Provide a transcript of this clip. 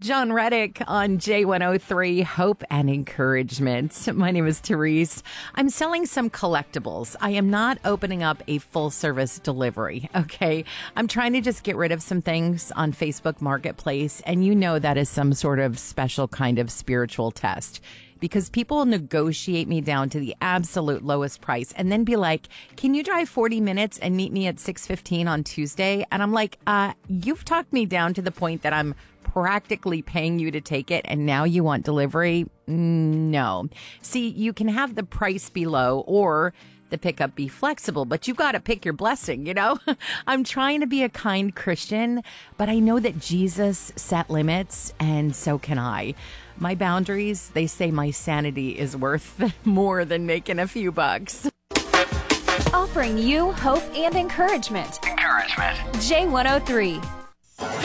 John Reddick on J103, Hope and Encouragement. My name is Therese. I'm selling some collectibles. I am not opening up a full-service delivery, okay? I'm trying to just get rid of some things on Facebook Marketplace, and you know that is some sort of special kind of spiritual test. Because people negotiate me down to the absolute lowest price and then be like, can you drive 40 minutes and meet me at 6:15 on Tuesday? And I'm like, you've talked me down to the point that I'm practically paying you to take it, and now you want delivery? No. See, you can have the price be low or the pickup be flexible, but you got to pick your blessing, you know? I'm trying to be a kind Christian, but I know that Jesus set limits, and so can I. My boundaries, they say my sanity is worth more than making a few bucks. Offering you hope and encouragement. J103.